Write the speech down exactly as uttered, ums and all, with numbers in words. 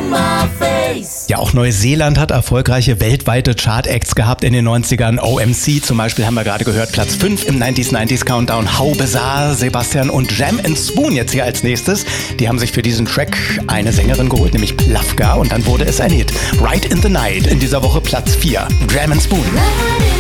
in my face. Ja, auch Neuseeland hat erfolgreiche weltweite Chart-Acts gehabt in den neunzigern. O M C zum Beispiel haben wir gerade gehört, Platz fünf im neunzig neunzig Countdown. How Bizarre, Sebastian und Jam and Spoon jetzt hier als nächstes. Die haben sich für diesen Track eine Sängerin geholt, nämlich Plafka, und dann wurde es ein Hit. Right in the Night in dieser Woche Platz vier. Jam and Spoon.